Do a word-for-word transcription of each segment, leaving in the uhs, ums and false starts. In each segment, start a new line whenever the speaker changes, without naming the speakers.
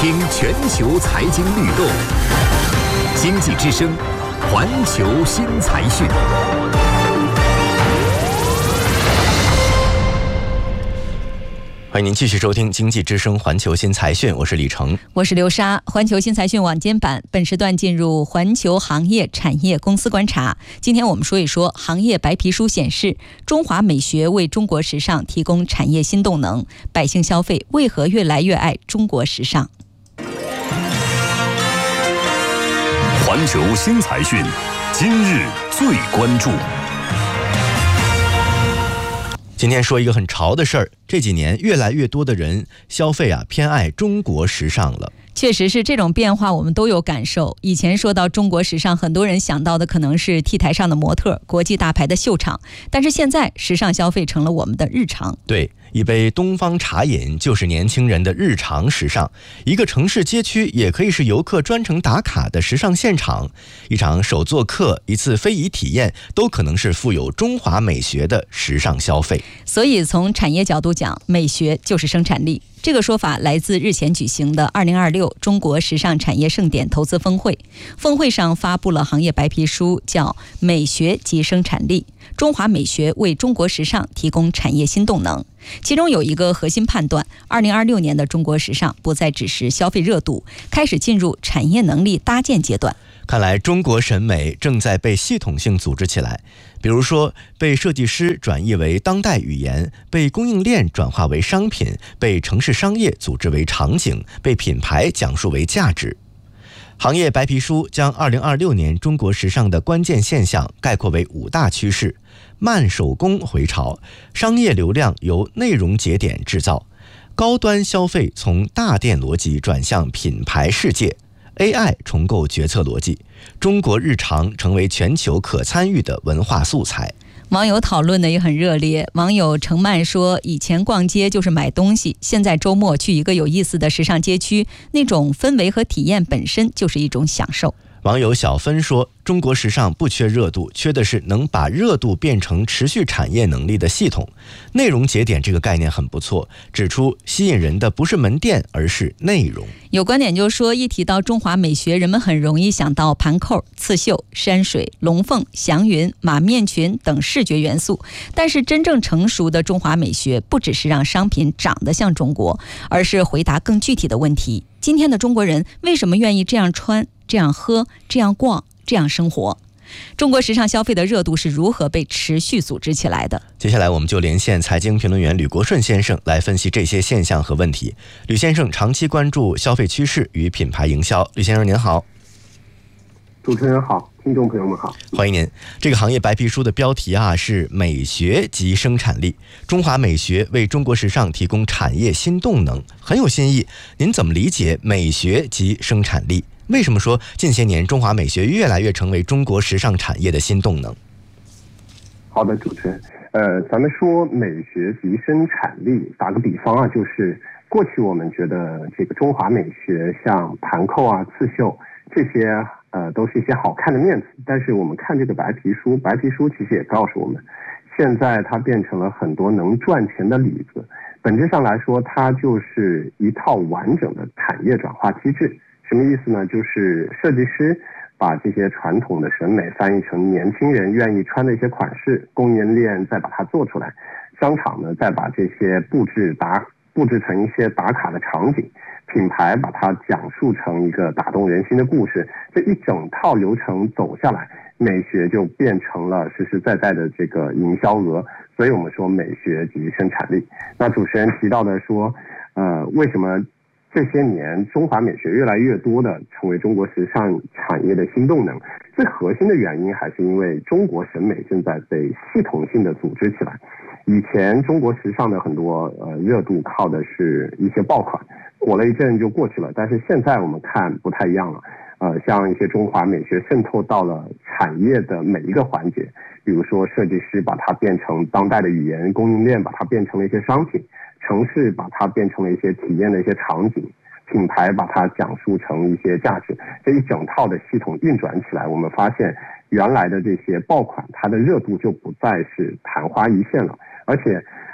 听全球财经律动，经济之声，环球新财讯。欢迎您继续收听经济之声环球新财讯，我是李成，
我是刘莎。环球新财讯晚间版本时段进入环球行业产业公司观察。今天我们说一说行业白皮书显示，中华美学为中国时尚提供产业新动能，百姓消费为何越来越爱中国时尚？
环球新财讯，今日最关注。
今天说一个很潮的事儿，这几年越来越多的人消费啊偏爱中国时尚了。
确实是这种变化，我们都有感受。以前说到中国时尚，很多人想到的可能是 T 台上的模特、国际大牌的秀场，但是现在时尚消费成了我们的日常。
对，一杯东方茶饮就是年轻人的日常时尚，一个城市街区也可以是游客专程打卡的时尚现场，一场手作课，一次非遗体验，都可能是富有中华美学的时尚消费。
所以从产业角度讲，美学就是生产力。这个说法来自日前举行的二零二六中国时尚产业盛典投资峰会。峰会上发布了行业白皮书，叫《美学及生产力：中华美学为中国时尚提供产业新动能》。其中有一个核心判断，二零二六年的中国时尚不再只是消费热度，开始进入产业能力搭建阶段。
看来中国审美正在被系统性组织起来，比如说被设计师转译为当代语言，被供应链转化为商品，被城市商业组织为场景，被品牌讲述为价值。行业白皮书将二零二六年中国时尚的关键现象概括为五大趋势：慢手工回潮，商业流量由内容节点制造，高端消费从大店逻辑转向品牌世界，A I 重构决策逻辑，中国日常成为全球可参与的文化素材。
网友讨论的也很热烈。网友程曼说，以前逛街就是买东西，现在周末去一个有意思的时尚街区，那种氛围和体验本身就是一种享受。
网友小芬说，中国时尚不缺热度，缺的是能把热度变成持续产业能力的系统。内容节点这个概念很不错，指出吸引人的不是门店，而是内容。
有观点就说，一提到中华美学，人们很容易想到盘扣、刺绣、山水、龙凤、祥云、马面裙等视觉元素，但是真正成熟的中华美学不只是让商品长得像中国，而是回答更具体的问题。今天的中国人为什么愿意这样穿、这样喝、这样逛、这样生活？中国时尚消费的热度是如何被持续组织起来的？
接下来我们就连线财经评论员吕国顺先生来分析这些现象和问题。吕先生长期关注消费趋势与品牌营销。吕先生您好。
主持人好，听众朋友们好，
欢迎您。这个行业白皮书的标题啊是美学及生产力，中华美学为中国时尚提供产业新动能，很有新意。您怎么理解美学及生产力？为什么说近些年中华美学越来越成为中国时尚产业的新动能？
好的，主持人，呃，咱们说美学及生产力，打个比方啊，就是过去我们觉得这个中华美学像盘扣啊、刺绣这些。呃，都是一些好看的面子，但是我们看这个白皮书，白皮书其实也告诉我们，现在它变成了很多能赚钱的里子。本质上来说，它就是一套完整的产业转化机制。什么意思呢？就是设计师把这些传统的审美翻译成年轻人愿意穿的一些款式，供应链再把它做出来，商场呢再把这些布置打布置成一些打卡的场景。品牌把它讲述成一个打动人心的故事，这一整套流程走下来，美学就变成了实实在在的这个营销额。所以我们说美学及生产力。那主持人提到的说，呃，为什么这些年中华美学越来越多的成为中国时尚产业的新动能？最核心的原因还是因为中国审美正在被系统性的组织起来。以前中国时尚的很多呃热度靠的是一些爆款，火了一阵就过去了，但是现在我们看不太一样了。呃，像一些中华美学渗透到了产业的每一个环节，比如说设计师把它变成当代的语言，供应链把它变成了一些商品，城市把它变成了一些体验的一些场景，品牌把它讲述成一些价值，这一整套的系统运转起来，我们发现原来的这些爆款它的热度就不再是昙花一现了，而且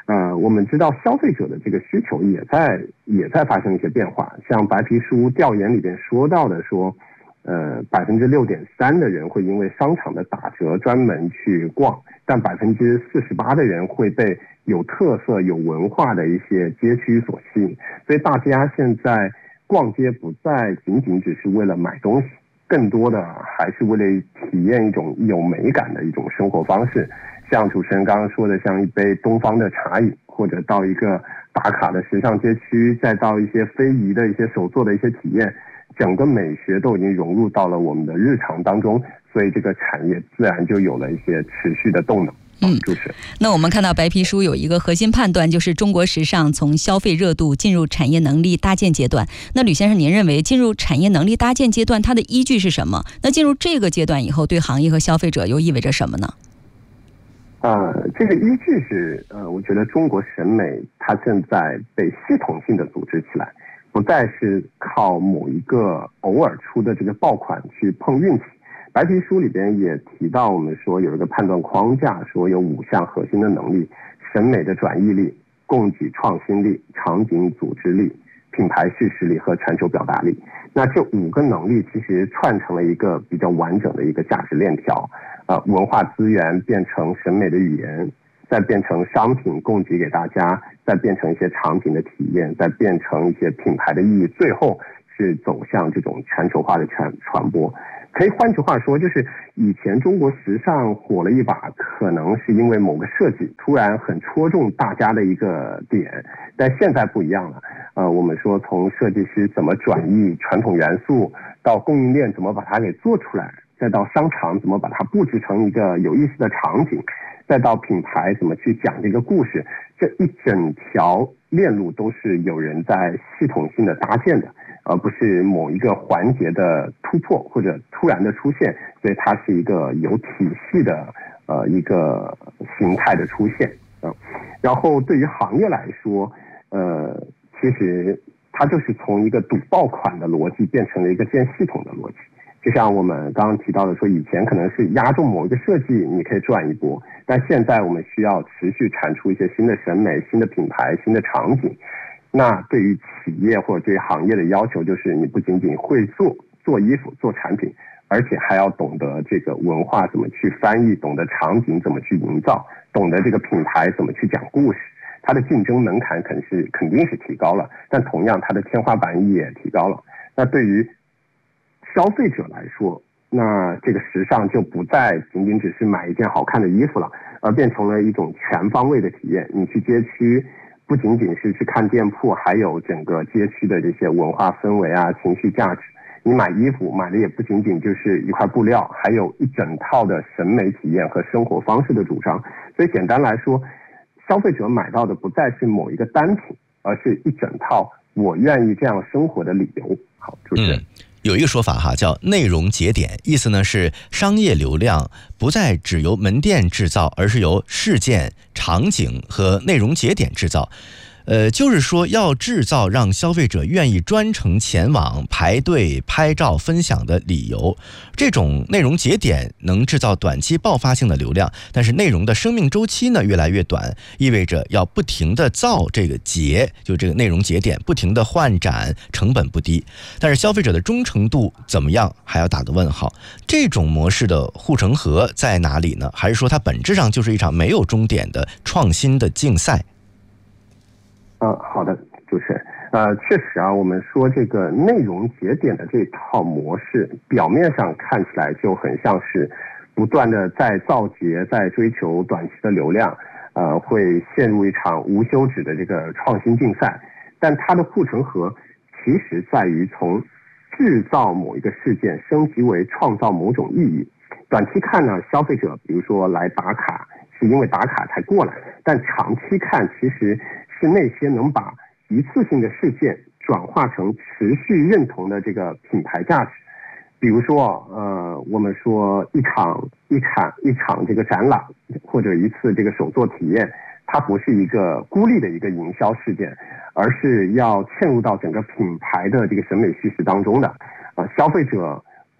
呃，我们知道消费者的这个需求也在也在发生一些变化，像白皮书调研里边说到的说，呃，百分之六点三的人会因为商场的打折专门去逛，但百分之四十八的人会被有特色、有文化的一些街区所吸引，所以大家现在逛街不再仅仅只是为了买东西，更多的还是为了体验一种有美感的一种生活方式。像主持人刚刚说的，像一杯东方的茶饮，或者到一个打卡的时尚街区，再到一些非遗的一些手作的一些体验，整个美学都已经融入到了我们的日常当中，所以这个产业自然就有了一些持续的动能。
嗯，那我们看到白皮书有一个核心判断，就是中国时尚从消费热度进入产业能力搭建阶段。那吕先生，您认为进入产业能力搭建阶段，它的依据是什么？那进入这个阶段以后，对行业和消费者又意味着什么呢？
呃，这个依据是，呃，我觉得中国审美它正在被系统性的组织起来，不再是靠某一个偶尔出的这个爆款去碰运气。白皮书里边也提到，我们说有一个判断框架，说有五项核心的能力：审美的转译力、供给创新力、场景组织力、品牌叙事力和全球表达力。那这五个能力其实串成了一个比较完整的一个价值链条，呃，文化资源变成审美的语言，再变成商品供给给大家，再变成一些场景的体验，再变成一些品牌的意义，最后是走向这种全球化的传传播。可以换句话说，就是以前中国时尚火了一把，可能是因为某个设计突然很戳中大家的一个点，但现在不一样了。呃，我们说从设计师怎么转译传统元素，到供应链怎么把它给做出来，再到商场怎么把它布置成一个有意思的场景，再到品牌怎么去讲这个故事，这一整条链路都是有人在系统性的搭建的，而不是某一个环节的突破或者突然的出现，所以它是一个有体系的呃一个形态的出现。嗯，然后对于行业来说，呃，其实它就是从一个赌爆款的逻辑变成了一个建系统的逻辑。就像我们刚刚提到的说，以前可能是压中某一个设计你可以赚一波，但现在我们需要持续产出一些新的审美、新的品牌、新的场景。那对于企业或者对于行业的要求，就是你不仅仅会做做衣服、做产品，而且还要懂得这个文化怎么去翻译，懂得场景怎么去营造，懂得这个品牌怎么去讲故事。它的竞争门槛肯是肯定是提高了，但同样它的天花板也提高了。那对于消费者来说，那这个时尚就不再仅仅只是买一件好看的衣服了，而变成了一种全方位的体验。你去街区不仅仅是去看店铺，还有整个街区的这些文化氛围啊、情绪价值。你买衣服买的也不仅仅就是一块布料，还有一整套的审美体验和生活方式的主张。所以简单来说，消费者买到的不再是某一个单品，而是一整套我愿意这样生活的理由。好，主持人。嗯，
有一个说法哈，叫内容节点，意思呢是商业流量不再只由门店制造，而是由事件、场景和内容节点制造。呃，就是说要制造让消费者愿意专程前往、排队、拍照、分享的理由。这种内容节点能制造短期爆发性的流量，但是内容的生命周期呢越来越短，意味着要不停的造这个节，就这个内容节点，不停的换展，成本不低。但是消费者的忠诚度怎么样，还要打个问号。这种模式的护城河在哪里呢？还是说它本质上就是一场没有终点的创新的竞赛？
呃，好的，主持人，呃，确实啊，我们说这个内容节点的这套模式，表面上看起来就很像是不断的在造节，在追求短期的流量，呃，会陷入一场无休止的这个创新竞赛。但它的护城河其实在于从制造某一个事件升级为创造某种意义。短期看呢，消费者比如说来打卡，是因为打卡才过来，但长期看其实是那些能把一次性的事件转化成持续认同的这个品牌价值。比如说，呃，我们说一场一场一场这个展览，或者一次这个手作体验，它不是一个孤立的一个营销事件，而是要嵌入到整个品牌的这个审美叙事当中的。啊、呃，消费者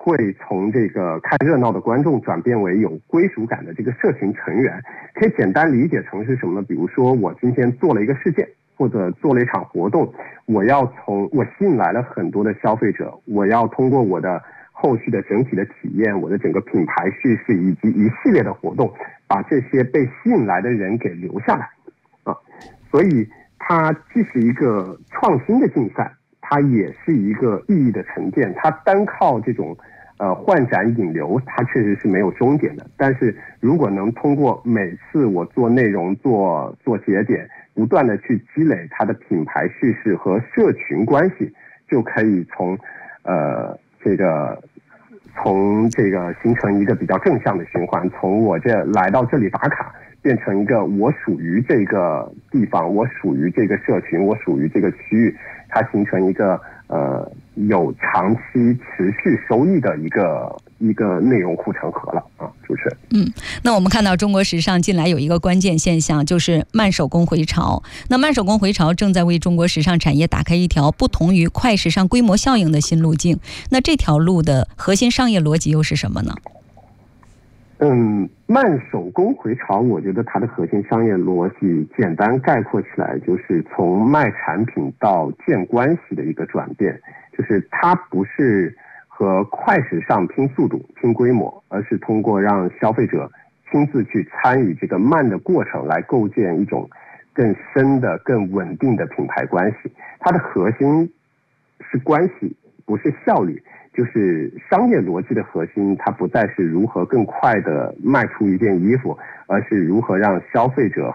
会从这个看热闹的观众转变为有归属感的这个社群成员。可以简单理解成是什么呢？比如说我今天做了一个事件，或者做了一场活动，我要从我吸引来了很多的消费者，我要通过我的后续的整体的体验，我的整个品牌叙事以及一系列的活动，把这些被吸引来的人给留下来啊。所以它既是一个创新的竞赛，它也是一个意义的沉淀。它单靠这种呃换展引流，它确实是没有终点的。但是如果能通过每次我做内容、做做节点，不断的去积累它的品牌叙事和社群关系，就可以从呃这个从这个形成一个比较正向的循环，从我这来到这里打卡，变成一个我属于这个地方，我属于这个社群，我属于这个区域，它形成一个呃有长期持续收益的一个一个内容护城河了啊，主持人。
嗯，那我们看到中国时尚近来有一个关键现象，就是慢手工回潮。那慢手工回潮正在为中国时尚产业打开一条不同于快时尚规模效应的新路径。那这条路的核心商业逻辑又是什么呢？
嗯，慢手工回潮，我觉得它的核心商业逻辑简单概括起来，就是从卖产品到建关系的一个转变。就是它不是和快时尚拼速度、拼规模，而是通过让消费者亲自去参与这个慢的过程，来构建一种更深的、更稳定的品牌关系。它的核心是关系，不是效率。就是商业逻辑的核心，它不再是如何更快的卖出一件衣服，而是如何让消费者